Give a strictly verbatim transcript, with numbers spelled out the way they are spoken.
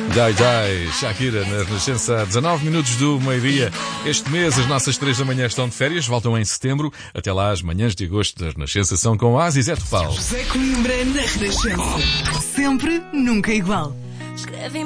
Jai Jai, Shakira na Renascença, dezanove minutos do meio-dia. Este mês as nossas três da manhã estão de férias, voltam em setembro. Até lá as manhãs de agosto da Renascença são com Asi Zé Topal. José Coimbra na Renascença. Sempre, nunca igual. Escreve